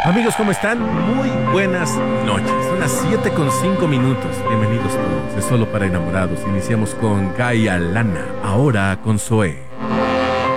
Amigos, ¿cómo están? Muy buenas noches. Son las 7:05. Bienvenidos todos. Es solo para enamorados. Iniciamos con Gaia Lana, ahora con Zoe.